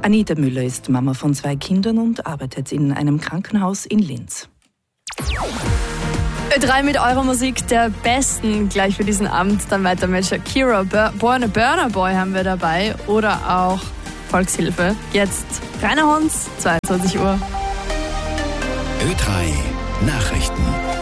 Anita Müller ist Mama von 2 Kindern und arbeitet in einem Krankenhaus in Linz. Ö3 mit eurer Musik der besten gleich für diesen Abend. Dann weiter mit Shakira, Born a Burner Boy haben wir dabei. Oder auch Volkshilfe. Jetzt Rainer Hons, 22 Uhr. Ö3 Nachrichten.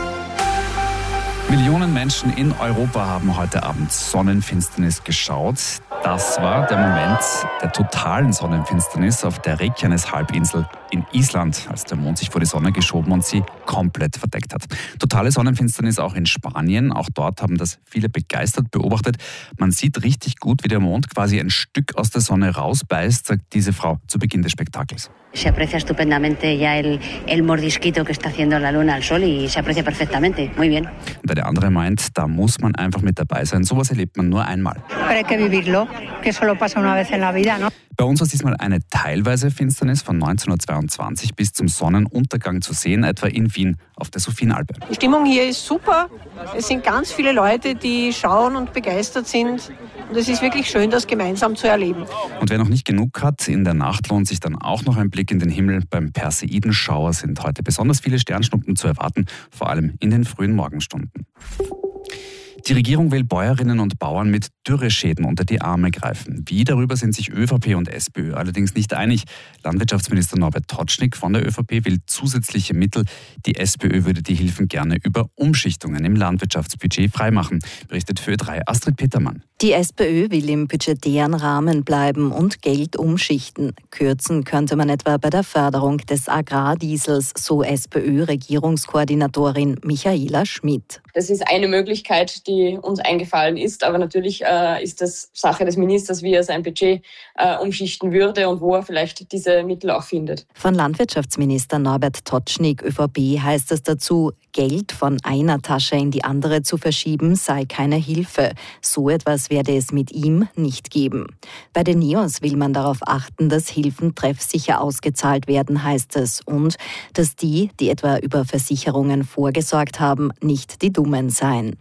Millionen Menschen in Europa haben heute Abend Sonnenfinsternis geschaut. Das war der Moment der totalen Sonnenfinsternis auf der Reykjanes-Halbinsel in Island, als der Mond sich vor die Sonne geschoben und sie komplett verdeckt hat. Totale Sonnenfinsternis auch in Spanien. Auch dort haben das viele begeistert beobachtet. Man sieht richtig gut, wie der Mond quasi ein Stück aus der Sonne rausbeißt, sagt diese Frau zu Beginn des Spektakels. Se aprecia estupendamente ya el mordisquito que está haciendo la luna al sol y se aprecia perfectamente. Muy bien. Und eine andere meint, da muss man einfach mit dabei sein. Sowas erlebt man nur einmal. Pero hay que vivirlo, que solo pasa una vez en la vida, ¿no? Bei uns war diesmal eine teilweise Finsternis von 1922 bis zum Sonnenuntergang zu sehen, etwa in Wien auf der Sophienalpe. Die Stimmung hier ist super. Es sind ganz viele Leute, die schauen und begeistert sind. Und es ist wirklich schön, das gemeinsam zu erleben. Und wer noch nicht genug hat, in der Nacht lohnt sich dann auch noch ein Blick in den Himmel. Beim Perseidenschauer sind heute besonders viele Sternschnuppen zu erwarten, vor allem in den frühen Morgenstunden. Die Regierung will Bäuerinnen und Bauern mit Dürreschäden unter die Arme greifen. Wie, darüber sind sich ÖVP und SPÖ allerdings nicht einig. Landwirtschaftsminister Norbert Totschnig von der ÖVP will zusätzliche Mittel. Die SPÖ würde die Hilfen gerne über Umschichtungen im Landwirtschaftsbudget freimachen, berichtet für Ö3 Astrid Petermann. Die SPÖ will im budgetären Rahmen bleiben und Geld umschichten. Kürzen könnte man etwa bei der Förderung des Agrardiesels, so SPÖ-Regierungskoordinatorin Michaela Schmidt. Das ist eine Möglichkeit, die uns eingefallen ist, aber natürlich ist das Sache des Ministers, wie er sein Budget umschichten würde und wo er vielleicht diese Mittel auch findet. Von Landwirtschaftsminister Norbert Totschnig, ÖVP, heißt es dazu, Geld von einer Tasche in die andere zu verschieben, sei keine Hilfe. So etwas werde es mit ihm nicht geben. Bei den NEOS will man darauf achten, dass Hilfen treffsicher ausgezahlt werden, heißt es, und dass die etwa über Versicherungen vorgesorgt haben, nicht die Dummen seien.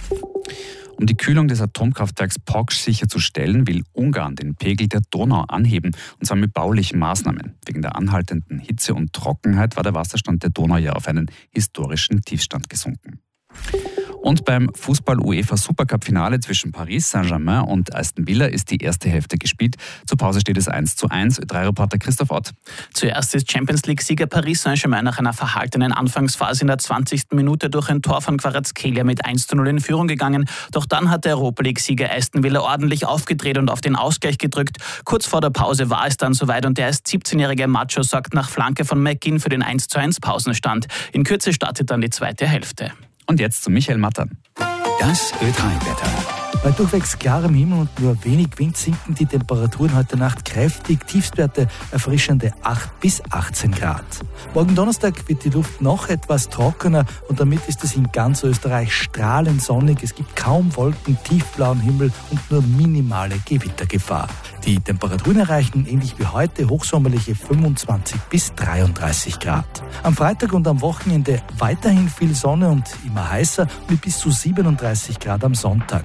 Um die Kühlung des Atomkraftwerks Poksch sicherzustellen, will Ungarn den Pegel der Donau anheben, und zwar mit baulichen Maßnahmen. Wegen der anhaltenden Hitze und Trockenheit war der Wasserstand der Donau ja auf einen historischen Tiefstand gesunken. Und beim Fußball-UEFA-Supercup-Finale zwischen Paris Saint-Germain und Aston Villa ist die erste Hälfte gespielt. Zur Pause steht es 1:1. Ö3-Reporter Christoph Ott. Zuerst ist Champions-League-Sieger Paris Saint-Germain nach einer verhaltenen Anfangsphase in der 20. Minute durch ein Tor von Kvaratskhelia mit 1:0 in Führung gegangen. Doch dann hat der Europa-League-Sieger Aston Villa ordentlich aufgedreht und auf den Ausgleich gedrückt. Kurz vor der Pause war es dann soweit und der erst 17-jährige Macho sorgt nach Flanke von McGinn für den 1:1 Pausenstand. In Kürze startet dann die zweite Hälfte. Und jetzt zu Michael Matter. Das Ö3-Wetter. Bei durchwegs klarem Himmel und nur wenig Wind sinken die Temperaturen heute Nacht kräftig. Tiefstwerte erfrischende 8 bis 18 Grad. Morgen Donnerstag wird die Luft noch etwas trockener und damit ist es in ganz Österreich strahlend sonnig. Es gibt kaum Wolken, tiefblauen Himmel und nur minimale Gewittergefahr. Die Temperaturen erreichen ähnlich wie heute hochsommerliche 25 bis 33 Grad. Am Freitag und am Wochenende weiterhin viel Sonne und immer heißer mit bis zu 37 Grad am Sonntag.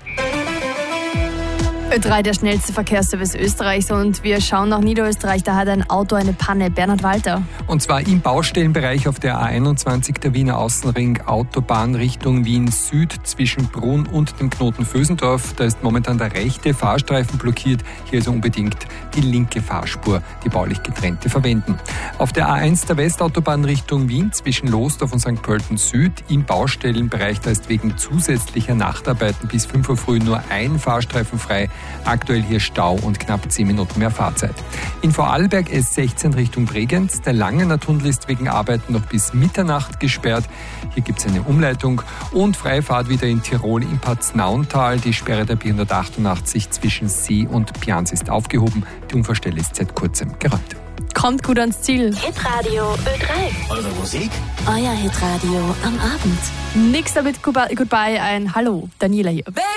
Ö3, der schnellste Verkehrsservice Österreichs, und wir schauen nach Niederösterreich. Da hat ein Auto eine Panne. Bernhard Walter. Und zwar im Baustellenbereich auf der A21 der Wiener Außenring Autobahn Richtung Wien Süd zwischen Brunn und dem Knoten Vösendorf. Da ist momentan der rechte Fahrstreifen blockiert. Hier also unbedingt die linke Fahrspur, die baulich getrennte, verwenden. Auf der A1 der Westautobahn Richtung Wien zwischen Losdorf und St. Pölten Süd im Baustellenbereich, da ist wegen zusätzlicher Nachtarbeiten bis 5 Uhr früh nur ein Fahrstreifen frei. Aktuell hier Stau und knapp 10 Minuten mehr Fahrzeit. In Vorarlberg S16 Richtung Bregenz. Der Langener Tunnel ist wegen Arbeiten noch bis Mitternacht gesperrt. Hier gibt es eine Umleitung und freie Fahrt wieder in Tirol im Paznauntal. Die Sperre der B188 zwischen See und Pians ist aufgehoben. Die Unfallstelle ist seit kurzem geräumt. Kommt gut ans Ziel. Hitradio Ö3. Eure Musik? Euer Hitradio am Abend. Nix damit Goodbye, ein Hallo, Daniela hier.